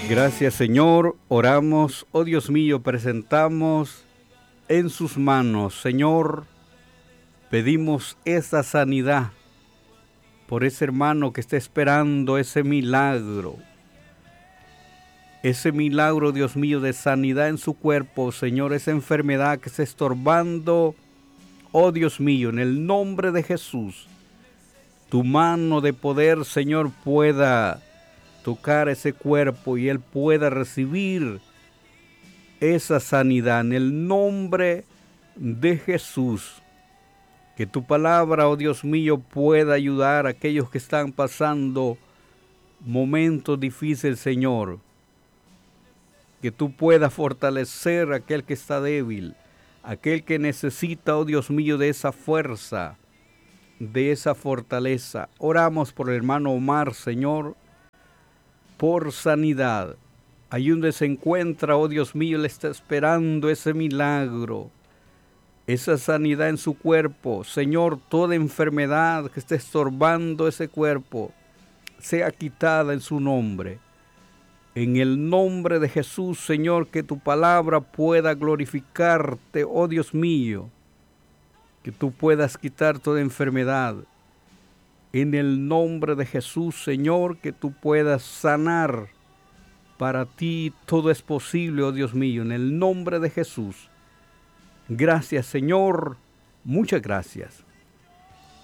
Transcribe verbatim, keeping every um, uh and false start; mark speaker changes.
Speaker 1: Gracias, Señor. Oramos, oh Dios mío, presentamos en sus manos, Señor, pedimos esa sanidad por ese hermano que está esperando ese milagro. Ese milagro, Dios mío, de sanidad en su cuerpo, Señor, esa enfermedad que está estorbando, oh Dios mío, en el nombre de Jesús, tu mano de poder, Señor, pueda tocar ese cuerpo y él pueda recibir esa sanidad en el nombre de Jesús. Que tu palabra, oh Dios mío, pueda ayudar a aquellos que están pasando momentos difíciles, Señor. Que tú puedas fortalecer a aquel que está débil, aquel que necesita, oh Dios mío, de esa fuerza, de esa fortaleza. Oramos por el hermano Omar, Señor, por sanidad. Allí donde se encuentra, oh Dios mío, le está esperando ese milagro, esa sanidad en su cuerpo. Señor, toda enfermedad que esté estorbando ese cuerpo, sea quitada en su nombre. En el nombre de Jesús, Señor, que tu palabra pueda glorificarte, oh Dios mío, que tú puedas quitar toda enfermedad. En el nombre de Jesús, Señor, que tú puedas sanar. Para ti todo es posible, oh Dios mío, en el nombre de Jesús. Gracias, Señor. Muchas gracias.